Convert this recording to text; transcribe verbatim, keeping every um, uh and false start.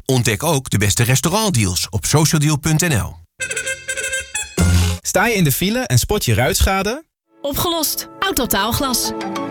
Ontdek ook de beste restaurantdeals op socialdeal punt n l. Sta je in de file en spot je ruitschade? Opgelost. Autotaalglas.